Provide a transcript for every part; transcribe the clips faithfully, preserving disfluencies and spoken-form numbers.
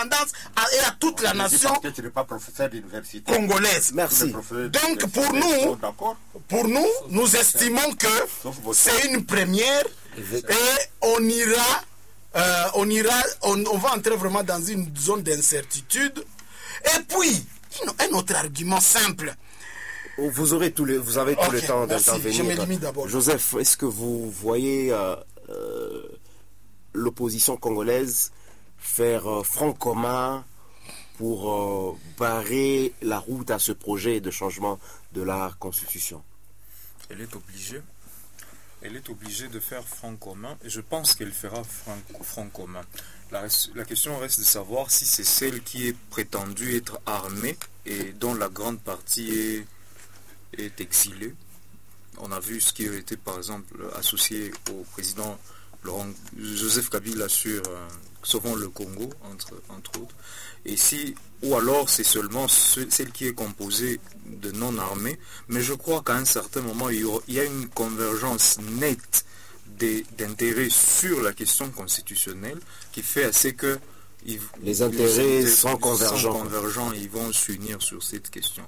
et à toute la nation tu n'es pas professeur d'université congolaise. Merci. Donc pour nous, pour nous, nous estimons que c'est une première et on ira, euh, on ira, on, on va entrer vraiment dans une zone d'incertitude. Et puis, un autre argument simple. Vous aurez tout le, vous avez tout okay, le temps merci. d'intervenir. Je me limite d'abord. Joseph, est-ce que vous voyez euh, euh, l'opposition congolaise faire euh, front commun pour euh, barrer la route à ce projet de changement de la Constitution? Elle est obligée. Elle est obligée de faire front commun et je pense qu'elle fera front, front commun. La, la question reste de savoir si c'est celle qui est prétendue être armée et dont la grande partie est, est exilée. On a vu ce qui a été par exemple associé au président Laurent, Joseph Kabila sur euh, Sauvons le Congo, entre, entre autres. Et si, ou alors c'est seulement ce, celle qui est composée de non-armés, mais je crois qu'à un certain moment, il y, aura, il y a une convergence nette d'intérêts sur la question constitutionnelle qui fait assez que ils, les intérêts les, sont convergents. Sont convergents et ils vont s'unir sur cette question.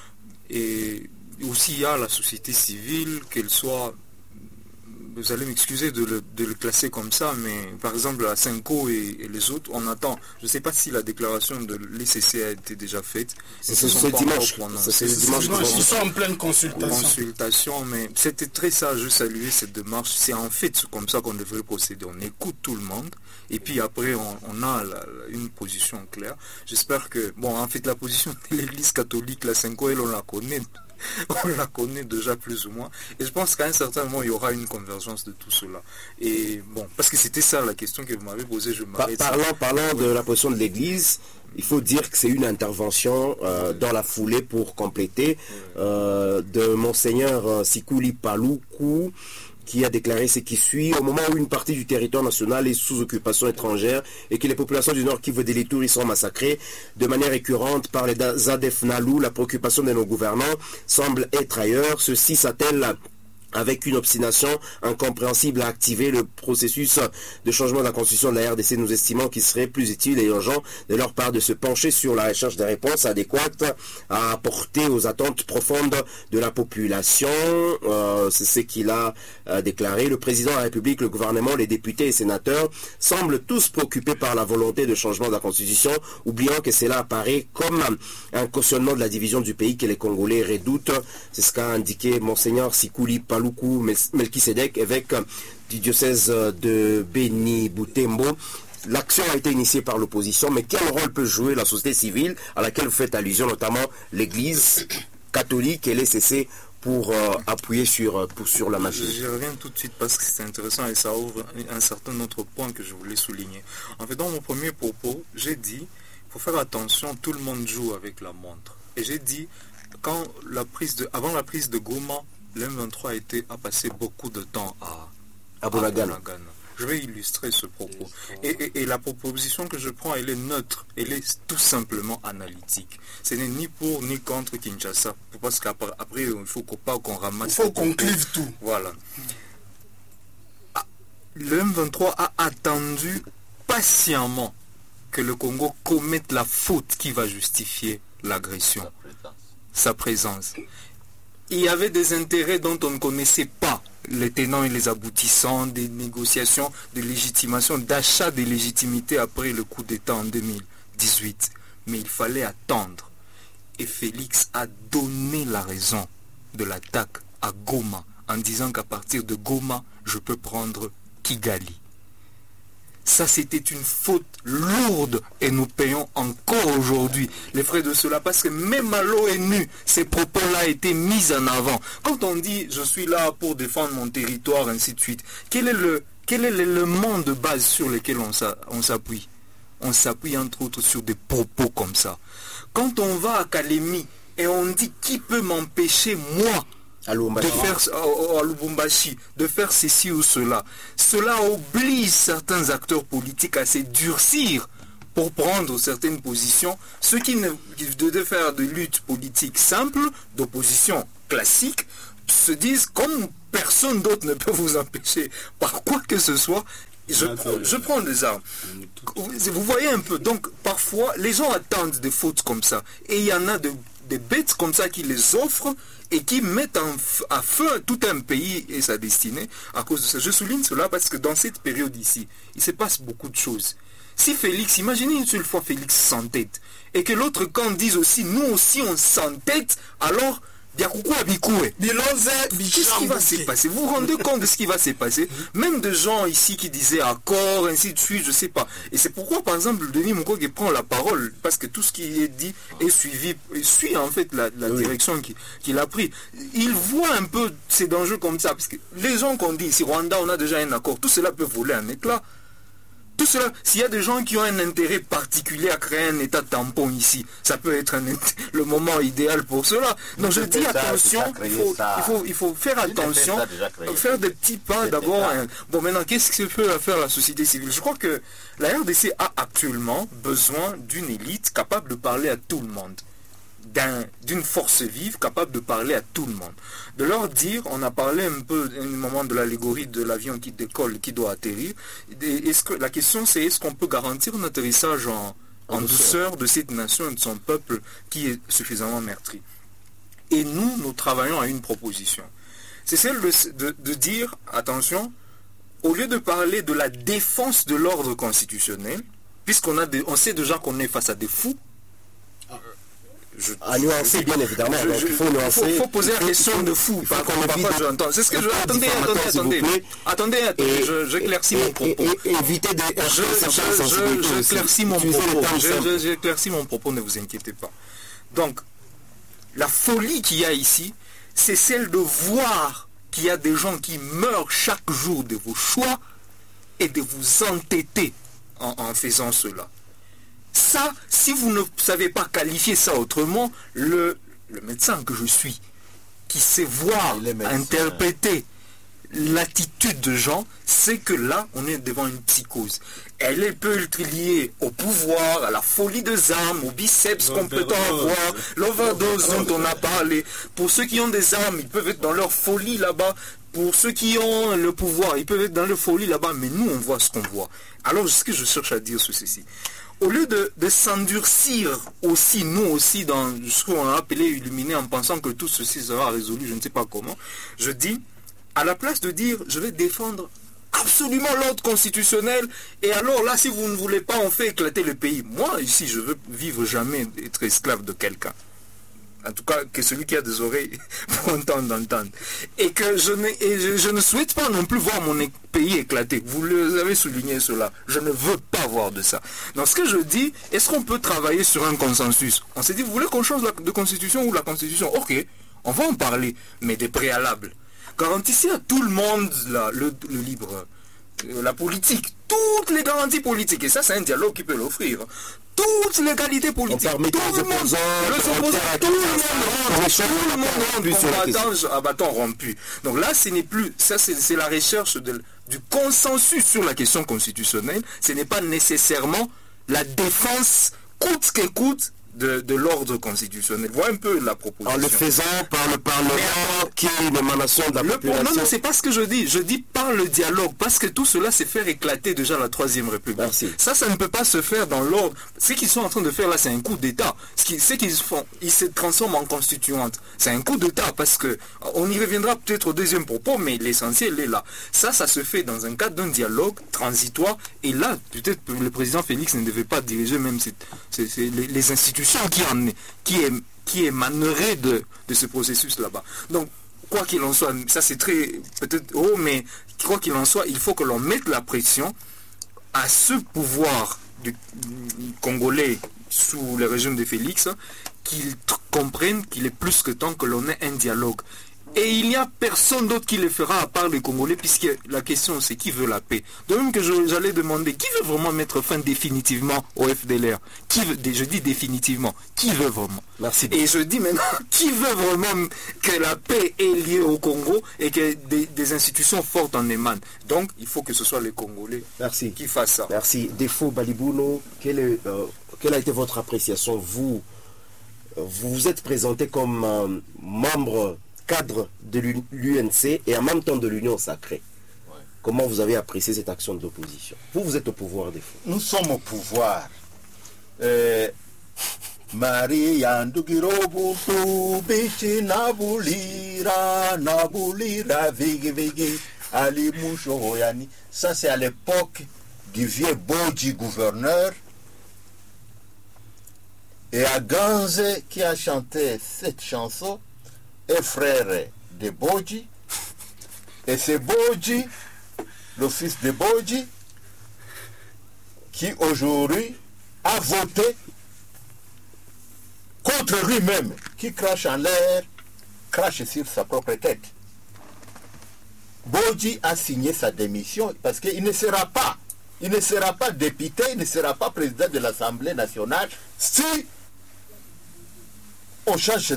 Et aussi, il y a la société civile, qu'elle soit... Vous allez m'excuser de le, de le classer comme ça, mais par exemple à Senko et, et les autres, on attend. Je ne sais pas si la déclaration de l'E C C a été déjà faite. C'est ce dimanche. C'est dimanche. Ils sont en pleine consultation. consultation mais c'était très sage de saluer cette démarche. C'est en fait comme ça qu'on devrait procéder. On écoute tout le monde et puis après on, on a la, la, une position claire. J'espère que, bon, en fait la position de l'Église catholique, la Senko, elle, on la connaît. On la connaît déjà plus ou moins et je pense qu'à un certain moment il y aura une convergence de tout cela et bon, parce que c'était ça la question que vous m'avez posée. Je Par, parlant, parlant de la position de l'Église, il faut dire que c'est une intervention euh, dans la foulée pour compléter euh, de Monseigneur euh, Sikuli Paluku, qui a déclaré ce qui suit: au moment où une partie du territoire national est sous occupation étrangère et que les populations du Nord Kivu et des Ituri sont massacrées de manière récurrente par les Zadef Nalu, la préoccupation de nos gouvernants semble être ailleurs. Ceci s'attelle avec une obstination incompréhensible à activer le processus de changement de la constitution de la R D C. Nous estimons qu'il serait plus utile et urgent de leur part de se pencher sur la recherche des réponses adéquates à apporter aux attentes profondes de la population. Euh, c'est ce qu'il a euh, déclaré. Le président de la République, le gouvernement, les députés et sénateurs semblent tous préoccupés par la volonté de changement de la constitution, oubliant que cela apparaît comme un cautionnement de la division du pays que les Congolais redoutent. C'est ce qu'a indiqué Monseigneur Sikuli Paluku Melchisedek, évêque du diocèse de Beni Butembo. L'action a été initiée par l'opposition, mais quel rôle peut jouer la société civile à laquelle vous faites allusion, notamment l'Église catholique et l'E C C, pour euh, appuyer sur, pour, sur la machine? Je reviens tout de suite parce que c'est intéressant et ça ouvre un certain autre point que je voulais souligner. En fait, dans mon premier propos, j'ai dit il faut faire attention, tout le monde joue avec la montre. Et j'ai dit, quand la prise de, avant la prise de Goma, l'M vingt-trois a, été, a passé beaucoup de temps à, à Bunagana. Je vais illustrer ce propos. Et, et, et la proposition que je prends, elle est neutre. Elle est tout simplement analytique. Ce n'est ni pour ni contre Kinshasa. Parce qu'après, après, il ne faut pas qu'on ramasse... Il faut qu'on clive tout. Voilà. Le M vingt-trois a attendu patiemment que le Congo commette la faute qui va justifier l'agression. Sa présence. Il y avait des intérêts dont on ne connaissait pas les tenants et les aboutissants, des négociations de légitimation, d'achat de légitimité après le coup d'État en deux mille dix-huit. Mais il fallait attendre. Et Félix a donné la raison de l'attaque à Goma en disant qu'à partir de Goma, je peux prendre Kigali. Ça, c'était une faute lourde et nous payons encore aujourd'hui les frais de cela parce que même à l'ONU, ces propos-là étaient mis en avant. Quand on dit « je suis là pour défendre mon territoire », ainsi de suite, quel est le, quel est l'élément de base sur lequel on s'appuie? On s'appuie entre autres sur des propos comme ça. Quand on va à Kalemi et on dit « qui peut m'empêcher, moi ?» de faire à Lubumbashi, de faire ceci ou cela. Cela oblige certains acteurs politiques à se durcir pour prendre certaines positions. Ceux qui, ne, qui devaient faire de lutte politique simple, d'opposition classique, se disent comme personne d'autre ne peut vous empêcher par quoi que ce soit, Je prends, je prends des armes. Vous voyez un peu. Donc, parfois, les gens attendent des fautes comme ça. Et il y en a de, des bêtes comme ça qui les offrent et qui mettent en, à feu tout un pays et sa destinée à cause de ça. Je souligne cela parce que dans cette période ici, il se passe beaucoup de choses. Si Félix, imaginez une seule fois Félix s'entête et que l'autre camp dise aussi, nous aussi on s'entête, alors... Qu'est-ce qui va se passer? Vous vous rendez compte de ce qui va se passer? Même de gens ici qui disaient accord, ainsi de suite, je sais pas. Et c'est pourquoi, par exemple, Denis Mukwege prend la parole, parce que tout ce qui est dit est suivi, suit en fait la, la oui. direction qu'il qui a pris. Il voit un peu ces dangers comme ça, parce que les gens qu'on dit ici, Rwanda, on a déjà un accord, tout cela peut voler un éclat. Tout cela, s'il y a des gens qui ont un intérêt particulier à créer un état tampon ici, ça peut être un, le moment idéal pour cela. Donc je dis attention, il faut, il faut, il faut faire attention, faire des petits pas d'abord. Hein. Bon, maintenant, qu'est-ce que peut faire la société civile? Je crois que la R D C a actuellement besoin d'une élite capable de parler à tout le monde. D'une force vive capable de parler à tout le monde. De leur dire, on a parlé un peu à un moment de l'allégorie de l'avion qui décolle, qui doit atterrir. Est-ce que, la question c'est, est-ce qu'on peut garantir un atterrissage en, en douceur de cette nation et de son peuple qui est suffisamment meurtri? Et nous, nous travaillons à une proposition. C'est celle de, de, de dire, attention, au lieu de parler de la défense de l'ordre constitutionnel, puisqu'on a des, on sait déjà qu'on est face à des fous, Je, à nuancer, bien évidemment. Je, je, il faut, nuancer, faut, faut poser la question de fou. Par contre, parfois, je l'entends. C'est ce que je... Attendez, attendez, attendez. Attendez, attendez. J'éclaircis mon propos. Et, et, évitez de... J'éclaircis mon propos. J'éclaircis mon propos, ne vous inquiétez pas. Donc, la folie qu'il y a ici, c'est celle de voir qu'il y a des gens qui meurent chaque jour de vos choix et de vous entêter en, en faisant cela. Ça, si vous ne savez pas qualifier ça autrement, le, le médecin que je suis, qui sait voir, interpréter l'attitude de gens, c'est que là, on est devant une psychose. Elle peut être liée au pouvoir, à la folie des armes, au biceps qu'on peut avoir, l'overdose dont on a parlé. Pour ceux qui ont des armes, ils peuvent être dans leur folie là-bas. Pour ceux qui ont le pouvoir, ils peuvent être dans leur folie là-bas. Mais nous, on voit ce qu'on voit. Alors, ce que je cherche à dire sur ceci, au lieu de, de s'endurcir aussi, nous aussi, dans ce qu'on a appelé illuminé en pensant que tout ceci sera résolu, je ne sais pas comment, je dis, à la place de dire, je vais défendre absolument l'ordre constitutionnel, et alors là, si vous ne voulez pas, on fait éclater le pays. Moi, ici, je veux vivre jamais être esclave de quelqu'un. En tout cas, que celui qui a des oreilles pour entendre, d'entendre. Et que je ne, et je, je ne souhaite pas non plus voir mon pays éclater. Vous avez souligné cela. Je ne veux pas voir de ça. Donc ce que je dis, est-ce qu'on peut travailler sur un consensus? On s'est dit, vous voulez qu'on change la de constitution ou la constitution? Ok, on va en parler, mais des préalables. Garantissez à tout le monde là, le, le libre, euh, la politique, toutes les garanties politiques. Et ça, c'est un dialogue qui peut l'offrir. Toutes les qualités politiques, tout le monde, les opposants, tout le monde rentre, tout le monde rentre à bâton rompu. Donc là, ce n'est plus, ça c'est la recherche de, du consensus sur la question constitutionnelle. Ce n'est pas nécessairement la défense coûte que coûte de, de l'ordre constitutionnel. Voilà un peu la proposition. En le faisant par le Parlement qui est une émanation de la le, population. Non, non, c'est pas ce que je dis. Je dis par le dialogue, parce que tout cela, c'est faire éclater déjà la Troisième République. Merci. Ça, ça ne peut pas se faire dans l'ordre. Ce qu'ils sont en train de faire là, c'est un coup d'État. Ce qu'ils ce qu'ils font, ils se transforment en constituante. C'est un coup d'État parce que on y reviendra peut-être au deuxième propos, mais l'essentiel est là. Ça, ça se fait dans un cadre d'un dialogue transitoire. Et là, peut-être le président Félix ne devait pas diriger même cette, ces, ces, les, les institutions qui en qui est qui émanerait de, de ce processus là-bas. Donc quoi qu'il en soit, ça c'est très peut-être haut, mais quoi qu'il en soit, il faut que l'on mette la pression à ce pouvoir du, du Congolais sous le régime de Félix, qu'ils comprennent qu'il est plus que temps que l'on ait un dialogue. Et il n'y a personne d'autre qui le fera à part les Congolais, puisque la question c'est qui veut la paix. De même que j'allais demander, qui veut vraiment mettre fin définitivement au F D L R? Qui veut, je dis définitivement, qui veut vraiment? Merci. Et je dis maintenant, qui veut vraiment que la paix est liée au Congo et que des, des institutions fortes en émanent? Donc il faut que ce soit les Congolais Merci. qui fassent ça. Merci. Défaut Balibouno, quelle, est, euh, quelle a été votre appréciation? Vous vous, vous êtes présenté comme euh, membre cadre de l'U N C et en même temps de l'Union sacrée. Ouais. comment vous avez apprécié cette action de l'opposition? Vous, vous êtes au pouvoir des fois. Nous sommes au pouvoir. Euh, Marie Yandugirobutu bichi nabulira nabulira vigi vigi ali mushoyani. Ça c'est à l'époque du vieux Bodji gouverneur. Et Aganze qui a chanté cette chanson est frère de Bodji. Et c'est Bodji, le fils de Bodji, qui aujourd'hui a voté contre lui-même, qui crache en l'air, crache sur sa propre tête. Bodji a signé sa démission parce qu'il ne sera pas, il ne sera pas député, il ne sera pas président de l'Assemblée nationale si on change